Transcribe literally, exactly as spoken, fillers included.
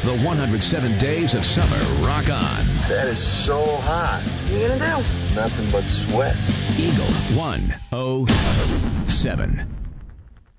The one hundred seven Days of Summer Rock On. That is so hot. What are you going to do? Nothing but sweat. Eagle one oh seven.